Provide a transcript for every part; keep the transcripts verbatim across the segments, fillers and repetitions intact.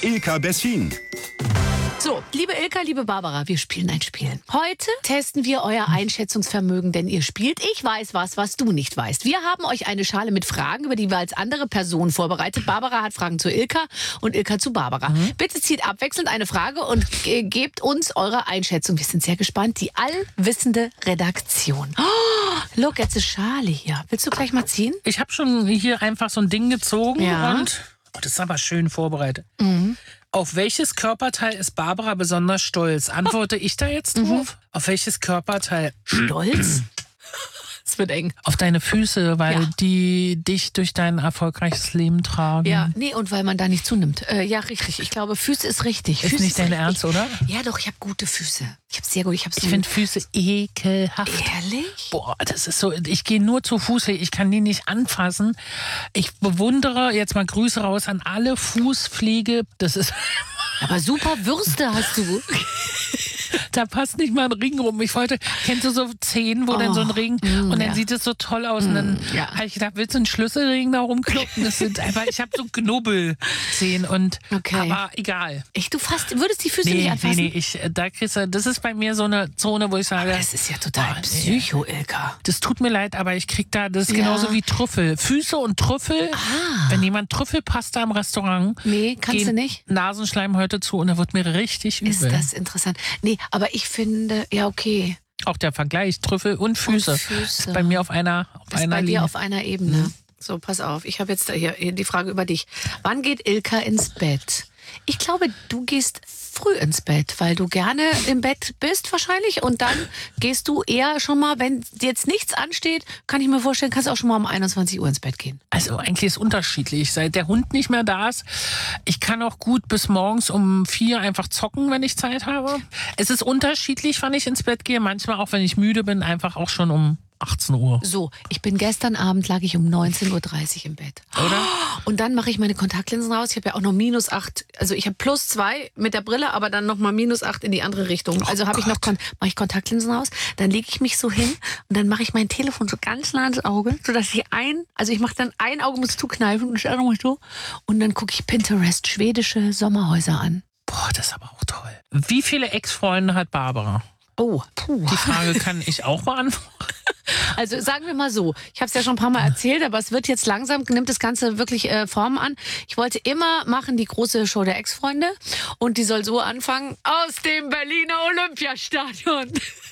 Ilka Bessin. So, liebe Ilka, liebe Barbara, wir spielen ein Spiel. Heute testen wir euer Einschätzungsvermögen, denn ihr spielt Ich weiß was, was du nicht weißt. Wir haben euch eine Schale mit Fragen über die wir als andere Person vorbereitet. Barbara hat Fragen zu Ilka und Ilka zu Barbara. Mhm. Bitte zieht abwechselnd eine Frage und äh, gebt uns eure Einschätzung. Wir sind sehr gespannt. Die allwissende Redaktion. Oh, look, jetzt ist Schale hier. Willst du gleich mal ziehen? Ich habe schon hier einfach so ein Ding gezogen Ja. und oh, das ist aber schön vorbereitet. Mhm. Auf welches Körperteil ist Barbara besonders stolz? Antworte ich da jetzt drauf? Mhm. Auf welches Körperteil? Stolz? Es wird eng. Auf deine Füße, weil Ja. die dich durch dein erfolgreiches Leben tragen. Ja, nee, und weil man da nicht zunimmt. Äh, ja, richtig. Ich glaube, Füße ist richtig. Ist Füße nicht dein richtig. Ernst, oder? Ja, doch, ich habe gute Füße. Ich habe sehr gut. Ich, hab so Ich finde Füße ekelhaft. Ehrlich? Boah, das ist so, ich gehe nur zu Fuß, ich kann die nicht anfassen. Ich bewundere, jetzt mal Grüße raus an alle Fußpflege, das ist... Aber super Würste hast du. Da passt nicht mal ein Ring rum. Ich wollte, kennst du so Zehen, wo Oh, dann so ein Ring mm, und dann ja. sieht es so toll aus. Und dann ja. habe ich gedacht, willst du einen Schlüsselring da rumkloppen? Das sind einfach, ich habe so Knubbelzehen und Okay. aber egal. Echt, du fast, würdest die Füße nicht Nee, nee, anfassen? nee, ich, da kriegst du, das ist bei mir so eine Zone, wo ich sage, Das ist ja total Boah, Psycho, Ilka. das tut mir leid, aber ich krieg da, das ist Ja. genauso wie Trüffel. Füße und Trüffel, Ah. wenn jemand Trüffelpasta im Restaurant, Nee, kannst gehen du nicht? Nasenschleim heute zu und da wird mir richtig übel. Ist das interessant. Nee, aber ich finde, ja, okay. Auch der Vergleich, Trüffel und Füße. Und Füße. Ist bei mir auf einer, auf Ist einer bei Linie. dir auf einer Ebene. So, pass auf. Ich habe jetzt hier, hier die Frage über dich. Wann geht Ilka ins Bett? Ich glaube, du gehst früh ins Bett, weil du gerne im Bett bist wahrscheinlich. Und dann gehst du eher schon mal, wenn jetzt nichts ansteht, kann ich mir vorstellen, kannst du auch schon mal um einundzwanzig Uhr ins Bett gehen. Also eigentlich ist es unterschiedlich. Seit der Hund nicht mehr da ist, ich kann auch gut bis morgens um vier einfach zocken, wenn ich Zeit habe. Es ist unterschiedlich, wann ich ins Bett gehe. Manchmal auch, wenn ich müde bin, einfach auch schon um achtzehn Uhr. So, ich bin gestern Abend, lag ich um neunzehn Uhr dreißig im Bett. Oder? Und dann mache ich meine Kontaktlinsen raus. Ich habe ja auch noch minus acht, also ich habe plus zwei mit der Brille, aber dann noch mal minus acht in die andere Richtung. Also habe ich noch, mache ich Kontaktlinsen raus, dann lege ich mich so hin und dann mache ich mein Telefon so ganz nah ans Auge, sodass ich ein, also ich mache dann ein Auge muss zukneifen und das andere muss so und dann gucke ich Pinterest, schwedische Sommerhäuser an. Boah, das ist aber auch toll. Wie viele Ex-Freunde hat Barbara? Oh, puh. Die Frage kann ich auch beantworten. Also sagen wir mal so, ich habe es ja schon ein paar Mal erzählt, aber es wird jetzt langsam, nimmt das Ganze wirklich äh, Form an. Ich wollte immer machen die große Show der Ex-Freunde und die soll so anfangen, aus dem Berliner Olympiastadion.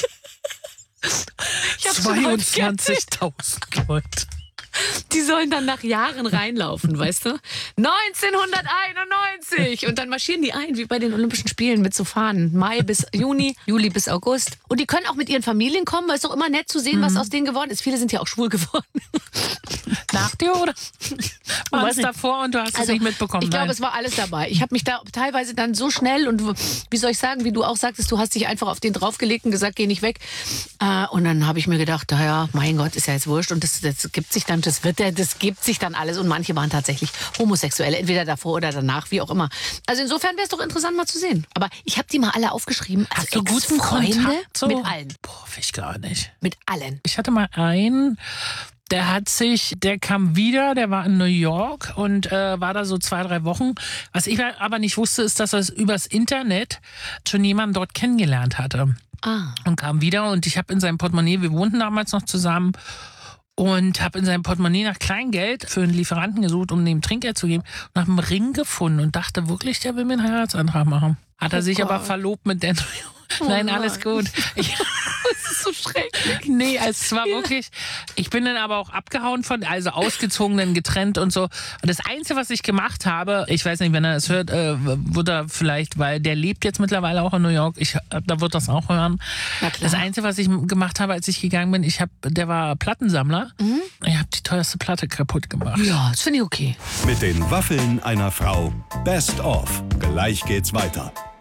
Ich hab's schon heute erzählt. zweiundzwanzigtausend Leute. Die sollen dann nach Jahren reinlaufen, weißt du? neunzehnhunderteinundneunzig Und dann marschieren die ein, wie bei den Olympischen Spielen mit so Fahnen. Mai bis Juni, Juli bis August. Und die können auch mit ihren Familien kommen, weil es ist doch immer nett zu sehen, was aus denen geworden ist. Viele sind ja auch schwul geworden. Nach dir oder? War es nicht. davor und du hast es nicht mitbekommen? Ich glaube, Nein. es war alles dabei. Ich habe mich da teilweise dann so schnell und wie soll ich sagen, wie du auch sagtest, du hast dich einfach auf den draufgelegt und gesagt, geh nicht weg. Äh, und dann habe ich mir gedacht, naja, mein Gott, ist ja jetzt wurscht und das, das gibt sich dann, das wird, das gibt sich dann alles und manche waren tatsächlich Homosexuelle, entweder davor oder danach, wie auch immer. Also insofern wäre es doch interessant mal zu sehen. Aber ich habe die mal alle aufgeschrieben. Also Hast du guten Ex-Freunde Kontakt so? mit allen, Boah, will ich gar nicht. mit allen. Ich hatte mal einen, der hat sich, der kam wieder, der war in New York und äh, war da so zwei, drei Wochen. Was ich aber nicht wusste, ist, dass er übers Internet schon jemanden dort kennengelernt hatte. Ah. Und kam wieder und ich habe in seinem Portemonnaie, wir wohnten damals noch zusammen, und habe in seinem Portemonnaie nach Kleingeld für einen Lieferanten gesucht, um dem Trinkgeld zu geben. Und habe einen Ring gefunden und dachte wirklich, der will mir einen Heiratsantrag machen. Hat er Oh sich Gott. aber verlobt mit der... Oh Nein, nein. alles gut. Ich, Das ist so schrecklich. nee, es war wirklich... Ich bin dann aber auch abgehauen von, also ausgezogen, dann getrennt und so. Und das Einzige, was ich gemacht habe, ich weiß nicht, wenn er es hört, äh, wird er vielleicht, weil der lebt jetzt mittlerweile auch in New York, ich, da wird das auch hören. Na klar. Das Einzige, was ich gemacht habe, als ich gegangen bin, ich hab, der war Plattensammler. Mhm. Ich habe die teuerste Platte kaputt gemacht. Ja, das finde ich okay. Mit den Waffeln einer Frau. Best of. Gleich geht's weiter.